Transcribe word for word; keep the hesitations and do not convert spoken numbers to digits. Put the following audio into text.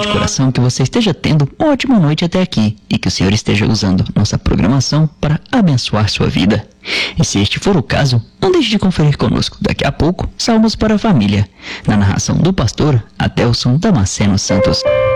coração que você esteja tendo uma ótima noite até aqui e que o Senhor esteja usando nossa programação para abençoar sua vida. E se este for o caso, não deixe de conferir conosco daqui a pouco Salmos para a Família, na narração do pastor Adelson Damasceno Santos.